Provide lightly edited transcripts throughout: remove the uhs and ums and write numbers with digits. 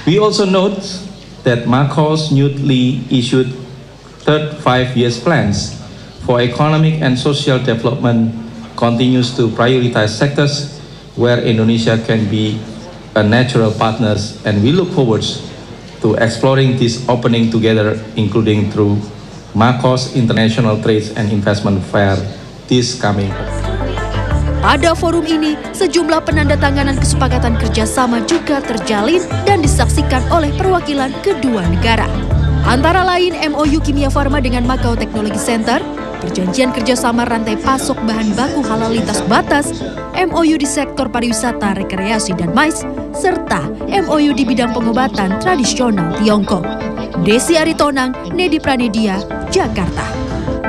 We also note that Macau's newly issued third 5-year plans for economic and social development continues to prioritize sectors where Indonesia can be a natural partners, and we look forward to exploring this opening together, including through Macau's International Trade and Investment Fair this coming. Pada forum ini, sejumlah penandatanganan kesepakatan kerjasama juga terjalin dan disaksikan oleh perwakilan kedua negara. Antara lain MOU Kimia Farma dengan Macau Technology Center, perjanjian kerjasama rantai pasok bahan baku halal lintas batas, MOU di sektor pariwisata, rekreasi, dan MICE, serta MOU di bidang pengobatan tradisional Tiongkok. Desi Aritonang, Nedi Pranedia, Jakarta.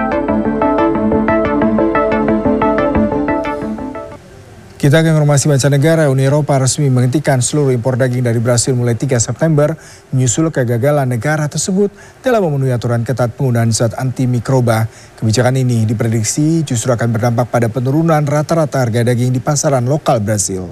Kita ke informasi mancanegara. Uni Eropa resmi menghentikan seluruh impor daging dari Brasil mulai 3 September, menyusul kegagalan negara tersebut dalam memenuhi aturan ketat penggunaan zat antimikroba. Kebijakan ini diprediksi justru akan berdampak pada penurunan rata-rata harga daging di pasaran lokal Brasil.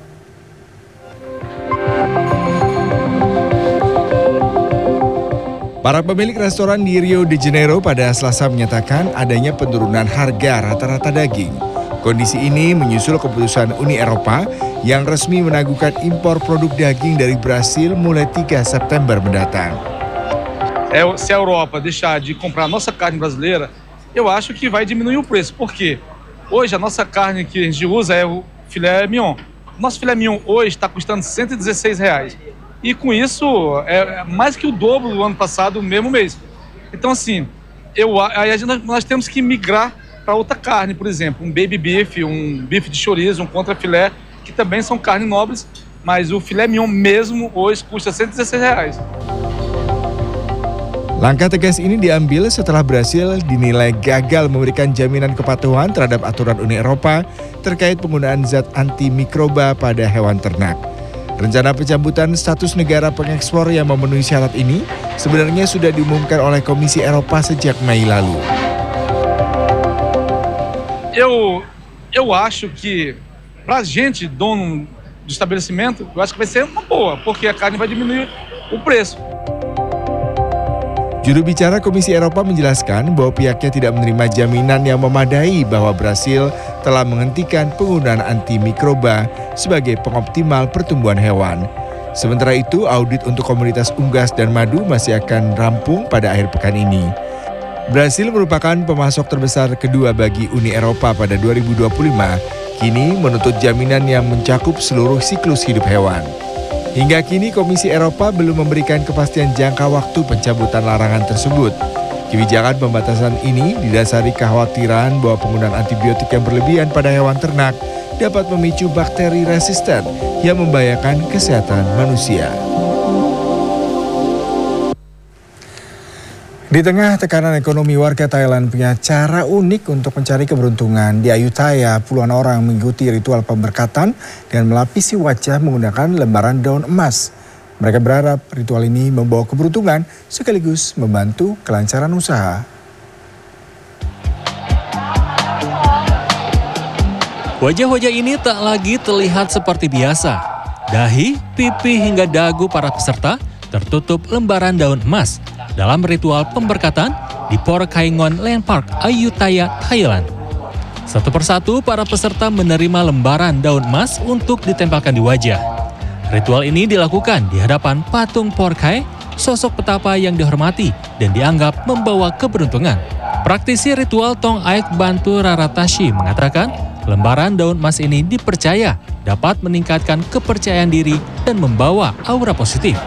Para pemilik restoran di Rio de Janeiro pada Selasa menyatakan adanya penurunan harga rata-rata daging. Kondisi ini menyusul keputusan Uni Eropa yang resmi menangguhkan impor produk daging dari Brasil mulai 3 September mendatang. Se a Europa deixar de comprar nossa carne brasileira, eu acho que vai diminuir o preço. Por quê? Hoje a nossa carne que a gente usa é o filé mignon. Nosso filé mignon hoje está custando R$116. E com isso é mais que o dobro do ano passado, no mesmo mês. Então assim, nós temos que migrar para outra carne, por exemplo, um baby beef, um bife de chorizo, um contrafilé, que também são carnes nobres, mas o filé mignon mesmo hoje custa R$116. Langkah tegas ini diambil setelah Brasil dinilai gagal memberikan jaminan kepatuhan terhadap aturan Uni Eropa terkait penggunaan zat antimikroba pada hewan ternak. Rencana pencabutan status negara pengekspor yang memenuhi syarat ini sebenarnya sudah diumumkan oleh Komisi Eropa sejak Mei lalu. Eu acho que, para a gente, dono do estabelecimento, eu acho que vai ser uma boa, porque a carne vai diminuir o preço. Juru bicara Komisi Eropa menjelaskan bahwa pihaknya tidak menerima jaminan yang memadai bahwa Brasil telah menghentikan penggunaan antimikroba sebagai pengoptimal pertumbuhan hewan. Sementara itu, audit untuk komoditas unggas dan madu masih akan rampung pada akhir pekan ini. Brasil merupakan pemasok terbesar kedua bagi Uni Eropa pada 2025, kini menuntut jaminan yang mencakup seluruh siklus hidup hewan. Hingga kini Komisi Eropa belum memberikan kepastian jangka waktu pencabutan larangan tersebut. Kebijakan pembatasan ini didasari kekhawatiran bahwa penggunaan antibiotik yang berlebihan pada hewan ternak dapat memicu bakteri resisten yang membahayakan kesehatan manusia. Di tengah tekanan ekonomi, warga Thailand punya cara unik untuk mencari keberuntungan. Di Ayutthaya, puluhan orang mengikuti ritual pemberkatan dan melapisi wajah menggunakan lembaran daun emas. Mereka berharap ritual ini membawa keberuntungan sekaligus membantu kelancaran usaha. Wajah-wajah ini tak lagi terlihat seperti biasa. Dahi, pipi hingga dagu para peserta tertutup lembaran daun emas dalam ritual pemberkatan di Por Kaingon Land Park, Ayutthaya, Thailand. Satu persatu para peserta menerima lembaran daun emas untuk ditempelkan di wajah. Ritual ini dilakukan di hadapan patung Por Kai, sosok petapa yang dihormati dan dianggap membawa keberuntungan. Praktisi ritual Tong Aek Bantu Raratashi mengatakan lembaran daun emas ini dipercaya dapat meningkatkan kepercayaan diri dan membawa aura positif.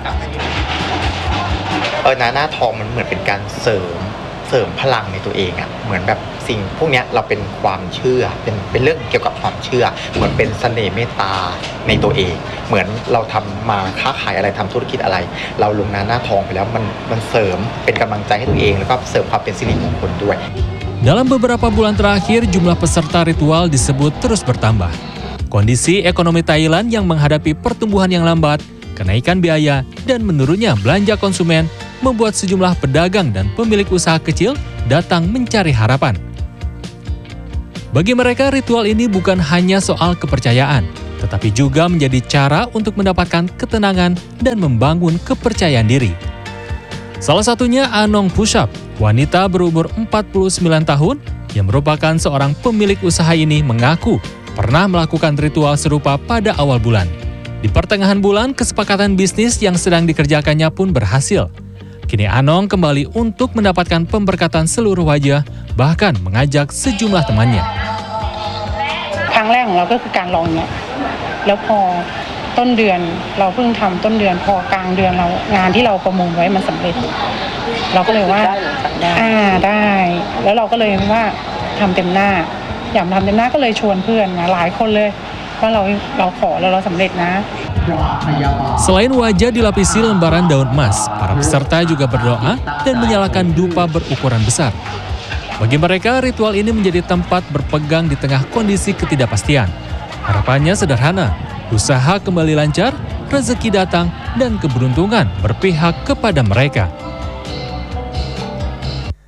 หน้าทองมันเหมือนเป็นการเสริมพลังในตัวเองอ่ะเหมือนแบบสิ่งพวกนี้เราเป็นความเชื่อเป็นเรื่องเกี่ยวกับความเชื่อเหมือนเป็นเสน่ห์เมตตาในตัวเองเหมือนเราทำมาค้าขายอะไรทำธุรกิจอะไรเราลงหน้าทองไปแล้วมันเสริมเป็นกำลังใจให้ตัวเองแล้วก็เสริมความเป็นสิริมงคลด้วย Dalam beberapa bulan terakhir, jumlah peserta ritual disebut terus bertambah. Kondisi ekonomi Thailand yang menghadapi pertumbuhan yang lambat, kenaikan biaya, dan menurunnya belanja konsumen membuat sejumlah pedagang dan pemilik usaha kecil datang mencari harapan. Bagi mereka, ritual ini bukan hanya soal kepercayaan, tetapi juga menjadi cara untuk mendapatkan ketenangan dan membangun kepercayaan diri. Salah satunya Anong Pushap, wanita berumur 49 tahun yang merupakan seorang pemilik usaha ini mengaku pernah melakukan ritual serupa pada awal bulan. Di pertengahan bulan, kesepakatan bisnis yang sedang dikerjakannya pun berhasil. Kini Anong kembali untuk mendapatkan pemberkatan seluruh wajah, bahkan mengajak sejumlah temannya. ครั้งแรกของเราก็คือการลองเนี่ยแล้วพอต้นเดือนเราเพิ่งทำต้นเดือนพอกลางเดือนเรางานที่เราประมูลไว้มันสำเร็จเราก็เลยว่าได้แล้วเราก็เลยว่าทำเต็มหน้าอยากทำเต็มหน้าก็เลยชวนเพื่อนมาหลายคนเลยว่าเราขอแล้วเราสำเร็จนะ Selain wajah dilapisi lembaran daun emas, para peserta juga berdoa dan menyalakan dupa berukuran besar. Bagi mereka, ritual ini menjadi tempat berpegang di tengah kondisi ketidakpastian. Harapannya sederhana, usaha kembali lancar, rezeki datang, dan keberuntungan berpihak kepada mereka.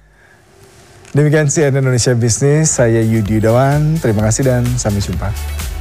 Demikian CNN Indonesia Business, saya Yudi Yudawan. Terima kasih dan sampai jumpa.